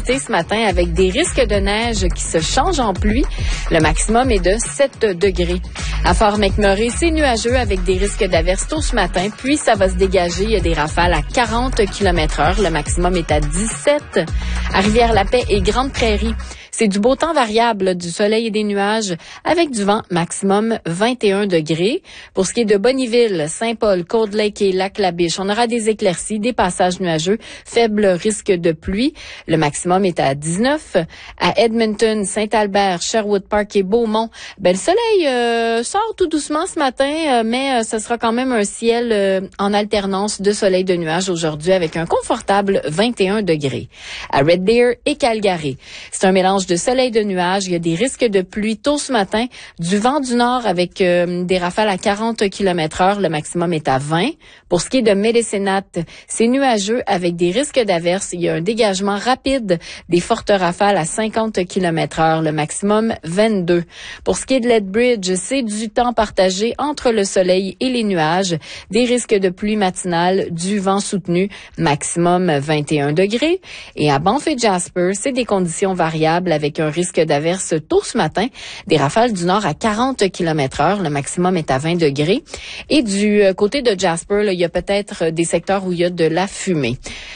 humidité ce matin avec des risques de neige qui se changent en pluie. Le maximum est de 7 degrés. À Fort-McMurray, c'est nuageux avec des risques d'averses tôt ce matin, puis ça va se dégager. Il y a des rafales à 40 km/h. Le maximum est à 17. À Rivière-la-Paix et Grande-Prairie, c'est du beau temps variable, du soleil et des nuages, avec du vent maximum 21 degrés. Pour ce qui est de Bonnyville, Saint-Paul, Cold Lake et Lac-la-Biche, on aura des éclaircies, des passages nuageux, faible risque de pluie. Le maximum est à 19. À Edmonton, Saint-Albert, Sherwood Park et Beaumont, le soleil sort tout doucement ce matin, mais ce sera quand même un ciel en alternance de soleil et de nuages aujourd'hui avec un confortable 21 degrés. À Red Deer et Calgary, c'est un mélange de soleil et de nuages. Il y a des risques de pluie tôt ce matin, du vent du nord avec des rafales à 40 km/h. Le maximum est à 20. Pour ce qui est de Medicine-Hat, c'est nuageux avec des risques d'averses. Il y a un dégagement rapide des fortes rafales à 50 km/h. Le maximum 22. Pour ce qui est de Lethbridge, c'est du temps partagé entre le soleil et les nuages. Des risques de pluie matinale, du vent soutenu, maximum 21 degrés. Et à Banff et Jasper, c'est des conditions variables avec un risque d'averse tôt ce matin. Des rafales du nord à 40 km/h. Le maximum est à 20 degrés. Et du côté de Jasper, là, il y a peut-être des secteurs où il y a de la fumée.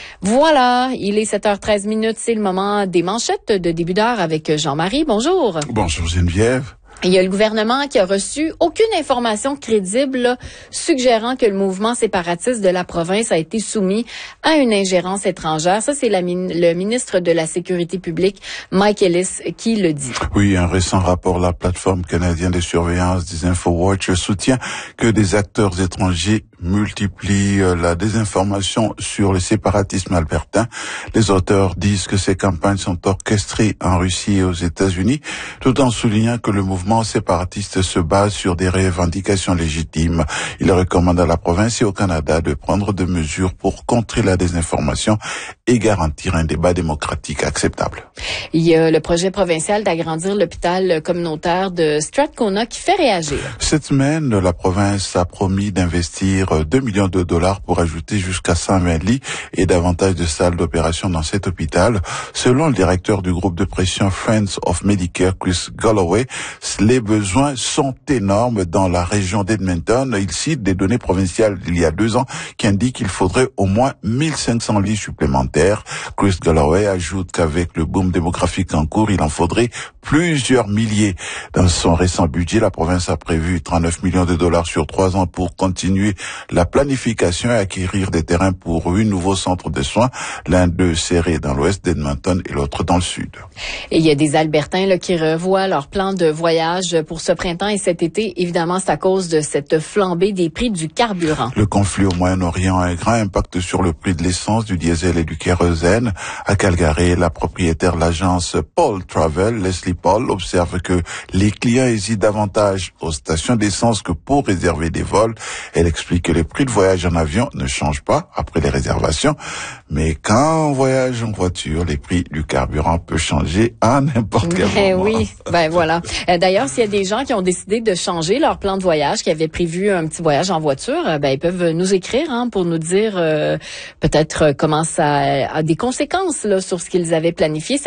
Voilà, il est 7h13 minutes. C'est le moment des manchettes de début d'heure avec Jean-Marie. Bonjour. Bonjour Geneviève. Il y a le gouvernement qui a reçu aucune information crédible là, suggérant que le mouvement séparatiste de la province a été soumis à une ingérence étrangère. Ça, c'est le ministre de la Sécurité publique, Mike Ellis, qui le dit. Oui, un récent rapport de la plateforme canadienne de surveillance des InfoWatch soutient que des acteurs étrangers multiplient la désinformation sur le séparatisme albertain. Les auteurs disent que ces campagnes sont orchestrées en Russie et aux États-Unis, tout en soulignant que le mouvement séparatiste se base sur des revendications légitimes. Il recommande à la province et au Canada de prendre des mesures pour contrer la désinformation et garantir un débat démocratique acceptable. Il y a le projet provincial d'agrandir l'hôpital communautaire de Strathcona qui fait réagir. Cette semaine, la province a promis d'investir 2 millions de dollars pour ajouter jusqu'à 120 lits et davantage de salles d'opération dans cet hôpital. Selon le directeur du groupe de pression Friends of Medicare, Chris Galloway, les besoins sont énormes dans la région d'Edmonton. Il cite des données provinciales d'il y a 2 ans qui indiquent qu'il faudrait au moins 1500 lits supplémentaires. Chris Galloway ajoute qu'avec le boom démographique en cours, il en faudrait plusieurs milliers. Dans son récent budget, la province a prévu 39 millions de dollars sur 3 ans pour continuer la planification et acquérir des terrains pour 8 nouveaux centres de soins, l'un d'eux serré dans l'ouest d'Edmonton et l'autre dans le sud. Et il y a des Albertains là, qui revoient leur plan de voyage pour ce printemps et cet été. Évidemment, c'est à cause de cette flambée des prix du carburant. Le conflit au Moyen-Orient a un grand impact sur le prix de l'essence, du diesel et du kérosène. À Calgary, la propriétaire de l'agence Paul Travel, Leslie Paul, observe que les clients hésitent davantage aux stations d'essence que pour réserver des vols. Elle explique que les prix de voyage en avion ne changent pas après les réservations, mais quand on voyage en voiture, les prix du carburant peuvent changer à n'importe quel moment. Oui, voilà. D'ailleurs, s'il y a des gens qui ont décidé de changer leur plan de voyage, qui avaient prévu un petit voyage en voiture, ils peuvent nous écrire pour nous dire peut-être comment ça a des conséquences là sur ce qu'ils avaient planifié.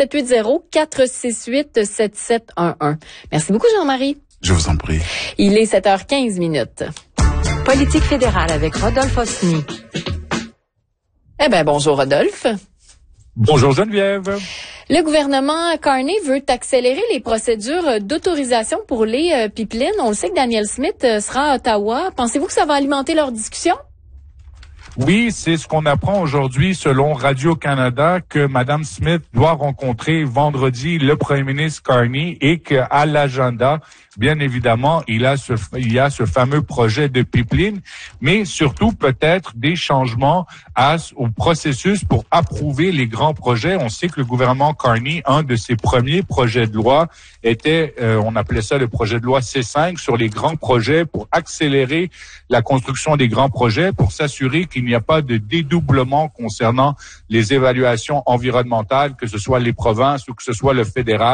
780-468-7711. Merci beaucoup, Jean-Marie. Je vous en prie. Il est 7h15 minutes. Politique fédérale avec Rodolphe Osny. Bonjour Rodolphe. Bonjour Geneviève. Le gouvernement Carney veut accélérer les procédures d'autorisation pour les pipelines. On le sait que Danielle Smith sera à Ottawa. Pensez-vous que ça va alimenter leur discussion? Oui, c'est ce qu'on apprend aujourd'hui selon Radio-Canada que Mme Smith doit rencontrer vendredi le premier ministre Carney et qu'à l'agenda, bien évidemment, il y a ce fameux projet de pipeline, mais surtout peut-être des changements au processus pour approuver les grands projets. On sait que le gouvernement Carney, un de ses premiers projets de loi était, on appelait ça le projet de loi C5 sur les grands projets pour accélérer la construction des grands projets, pour s'assurer qu'il n'y a pas de dédoublement concernant les évaluations environnementales, que ce soit les provinces ou que ce soit le fédéral.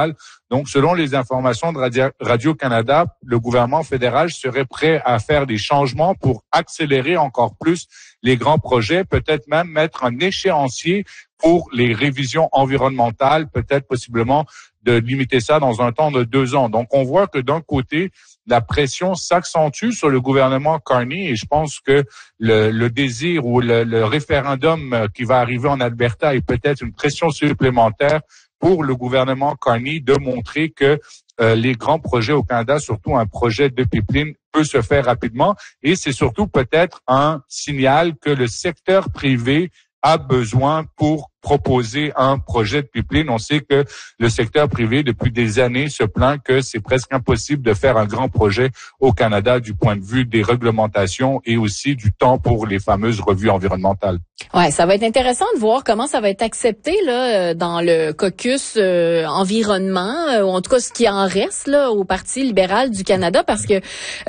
Donc, selon les informations de Radio-Canada, le gouvernement fédéral serait prêt à faire des changements pour accélérer encore plus les grands projets, peut-être même mettre un échéancier pour les révisions environnementales, peut-être possiblement de limiter ça dans un temps de 2 ans. Donc, on voit que d'un côté, la pression s'accentue sur le gouvernement Carney et je pense que le désir ou le référendum qui va arriver en Alberta est peut-être une pression supplémentaire pour le gouvernement Carney de montrer que les grands projets au Canada, surtout un projet de pipeline, peut se faire rapidement et c'est surtout peut-être un signal que le secteur privé a besoin pour proposer un projet de pipeline. On sait que le secteur privé, depuis des années, se plaint que c'est presque impossible de faire un grand projet au Canada du point de vue des réglementations et aussi du temps pour les fameuses revues environnementales. Ouais, ça va être intéressant de voir comment ça va être accepté là dans le caucus environnement, ou en tout cas ce qui en reste là au Parti libéral du Canada, parce que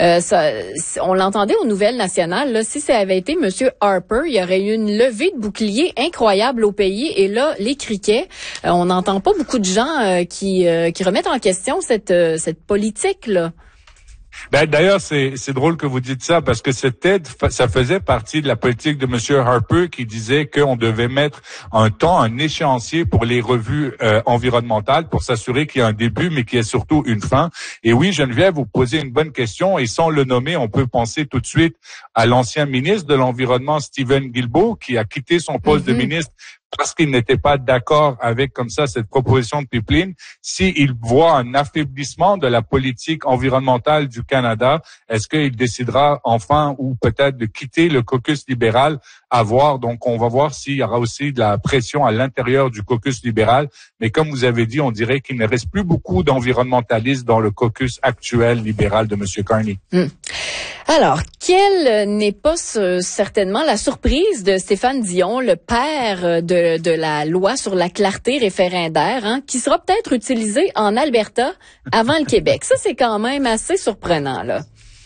on l'entendait aux nouvelles nationales. Là, si ça avait été Monsieur Harper, il y aurait eu une levée de bouclier incroyable au pays. Et là, les criquets, on n'entend pas beaucoup de gens qui remettent en question cette politique là. Ben, d'ailleurs, c'est drôle que vous dites ça parce que ça faisait partie de la politique de Monsieur Harper qui disait qu'on devait mettre un échéancier pour les revues environnementales pour s'assurer qu'il y a un début mais qu'il y a surtout une fin. Et oui, Geneviève, vous posez une bonne question et sans le nommer, on peut penser tout de suite à l'ancien ministre de l'Environnement, Stephen Guilbeault, qui a quitté son poste de ministre parce qu'il n'était pas d'accord avec comme ça cette proposition de pipeline. S'il voit un affaiblissement de la politique environnementale du Canada, est-ce qu'il décidera enfin ou peut-être de quitter le caucus libéral? À voir. Donc, on va voir s'il y aura aussi de la pression à l'intérieur du caucus libéral. Mais comme vous avez dit, on dirait qu'il ne reste plus beaucoup d'environnementalistes dans le caucus actuel libéral de M. Carney. Alors, quelle n'est pas certainement la surprise de Stéphane Dion, le père de la loi sur la clarté référendaire, qui sera peut-être utilisée en Alberta avant le Québec. Ça, c'est quand même assez surprenant, là.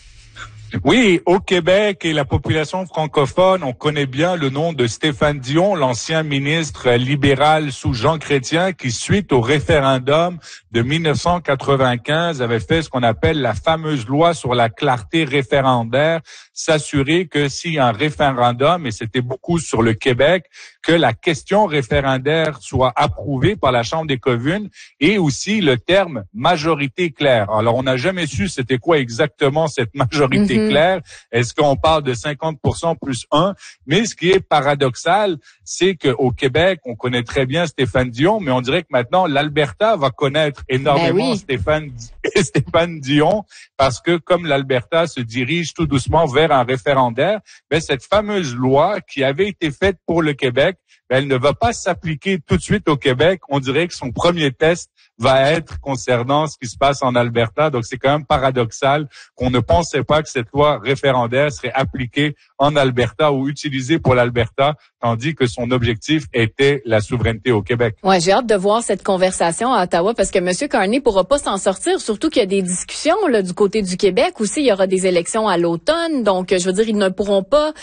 Oui, au Québec et la population francophone, on connaît bien le nom de Stéphane Dion, l'ancien ministre libéral sous Jean Chrétien, qui, suite au référendum de 1995, avait fait ce qu'on appelle la fameuse loi sur la clarté référendaire, s'assurer que s'il y a un référendum, et c'était beaucoup sur le Québec, que la question référendaire soit approuvée par la Chambre des communes et aussi le terme majorité claire. Alors, on n'a jamais su c'était quoi exactement cette majorité claire. Est-ce qu'on parle de 50% plus 1? Mais ce qui est paradoxal, c'est qu'au Québec, on connaît très bien Stéphane Dion, mais on dirait que maintenant, l'Alberta va connaître énormément Stéphane Dion parce que comme l'Alberta se dirige tout doucement vers un référendaire, cette fameuse loi qui avait été faite pour le Québec, elle ne va pas s'appliquer tout de suite au Québec. On dirait que son premier test va être concernant ce qui se passe en Alberta. Donc, c'est quand même paradoxal qu'on ne pensait pas que cette loi référendaire serait appliquée en Alberta ou utilisée pour l'Alberta, tandis que son objectif était la souveraineté au Québec. Ouais, j'ai hâte de voir cette conversation à Ottawa parce que M. Carney pourra pas s'en sortir, surtout qu'il y a des discussions là du côté du Québec aussi. Il y aura des élections à l'automne, donc je veux dire, ils ne pourront pas,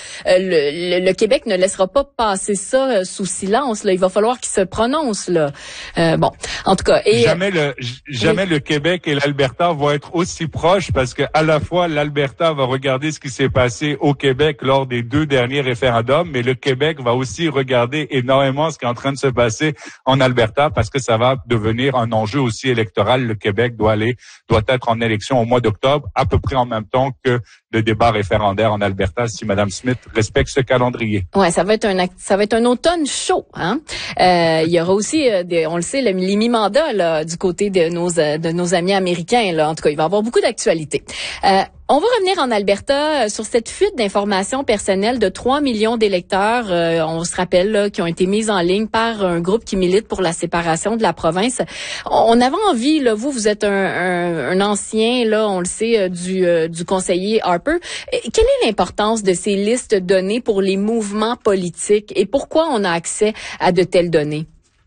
le Québec ne laissera pas passer ça sous silence. Là, il va falloir qu'il se prononce là. Bon, en tout cas. Et jamais le Québec et l'Alberta vont être aussi proches parce que à la fois l'Alberta va regarder ce qui s'est passé au Québec lors des 2 derniers référendums, mais le Québec va aussi regarder énormément ce qui est en train de se passer en Alberta parce que ça va devenir un enjeu aussi électoral. Le Québec doit être en élection au mois d'octobre, à peu près en même temps que le débat référendaire en Alberta, si Mme Smith respecte ce calendrier. Ouais, ça va être un automne chaud, hein. Il y aura aussi on le sait, les mi-mandats là du côté de nos amis américains là. En tout cas, il va y avoir beaucoup d'actualités. On va revenir en Alberta sur cette fuite d'informations personnelles de 3 millions d'électeurs, on se rappelle, là, qui ont été mises en ligne par un groupe qui milite pour la séparation de la province. On avait envie, là, vous êtes un ancien, là, on le sait, du conseiller Harper. Quelle est l'importance de ces listes de données pour les mouvements politiques et pourquoi on a accès à de telles données?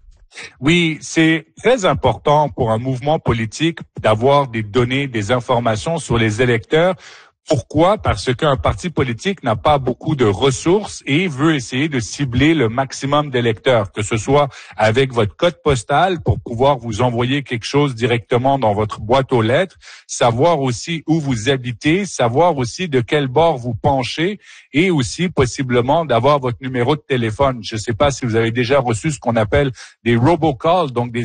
Oui, c'est très important pour un mouvement politique d'avoir des données, des informations sur les électeurs Pourquoi? Parce qu'un parti politique n'a pas beaucoup de ressources et veut essayer de cibler le maximum d'électeurs, que ce soit avec votre code postal pour pouvoir vous envoyer quelque chose directement dans votre boîte aux lettres, savoir aussi où vous habitez, savoir aussi de quel bord vous penchez et aussi possiblement d'avoir votre numéro de téléphone. Je ne sais pas si vous avez déjà reçu ce qu'on appelle des robocalls, donc des